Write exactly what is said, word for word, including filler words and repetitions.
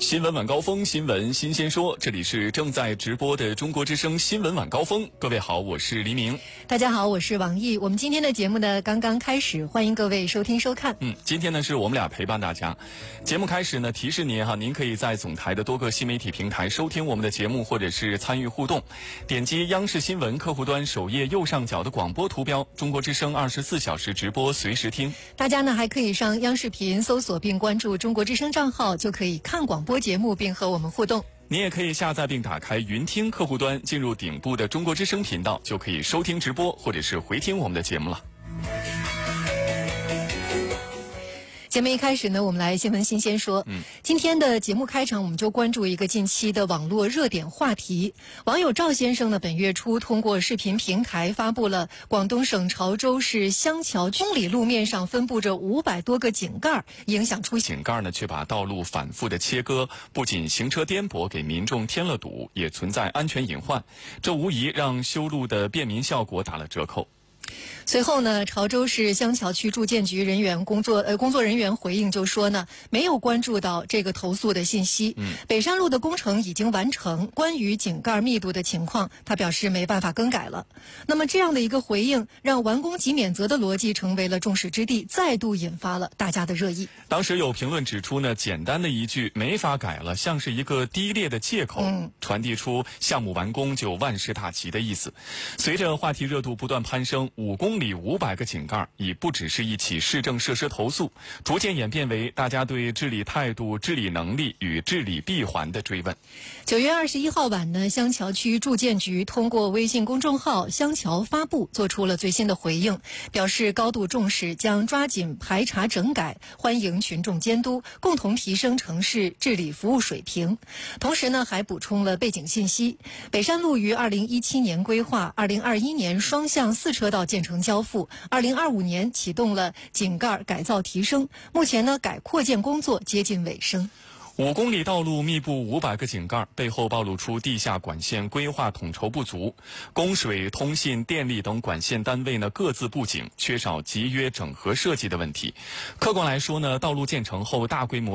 新闻晚高峰，新闻新鲜说，这里是正在直播的中国之声新闻晚高峰。各位好，我是黎明。 大家好，我是王毅。我们今天的节目呢刚刚开始，欢迎各位收听收看。 嗯，今天呢是我们俩陪伴大家。节目开始呢，提示您哈，您可以在总台的多个新媒体平台收听我们的节目，或者是参与互动。点击央视新闻客户端首页右上角的广播图标，中国之声二十四小时直播，随时听。 大家呢还可以上央视频搜索并关注中国之声账号，就可以看广播节目并和我们互动。 你也可以下载并打开云听客户端，进入顶部的中国之声频道，就可以收听直播或者是回听我们的节目了。 节目一开始呢，我们来新闻新鲜说。嗯，今天的节目开场，我们就关注一个近期的网络热点话题。网友赵先生呢，本月初通过视频平台发布了广东省潮州市香桥公里路面上分布着五百多个井盖，影响出行。 井盖呢，却把道路反复的切割，不仅行车颠簸，给民众添了堵，也存在安全隐患。这无疑让修路的便民效果打了折扣。 随后呢，潮州市香桥区住建局人员工作呃工作人员回应就说呢，没有关注到这个投诉的信息。嗯，北山路的工程已经完成，关于井盖密度的情况，他表示没办法更改了。那么这样的一个回应，让完工即免责的逻辑成为了众矢之的，再度引发了大家的热议。 当时有评论指出呢，简单的一句没法改了，像是一个低劣的借口，嗯、传递出项目完工就万事大吉的意思。随着话题热度不断攀升，五公里五百个井盖已不只是一起市政设施投诉，逐渐演变为大家对治理态度、治理能力与治理闭环的追问。 九月二十一号晚呢，香桥区住建局通过微信公众号香桥发布做出了最新的回应，表示高度重视，将抓紧排查整改，欢迎群众监督，共同提升城市治理服务水平。同时呢，还补充了背景信息：北山路于二零一七年规划，二零二一年双向四车道建成交付，二零二五年启动了井盖改造提升，目前呢改扩建工作接近尾声。 五公里道路密布五百个井盖，背后暴露出地下管线规划统筹不足，供水、通信、电力等管线单位呢各自布井，缺少集约整合设计的问题。客观来说呢，道路建成后大规模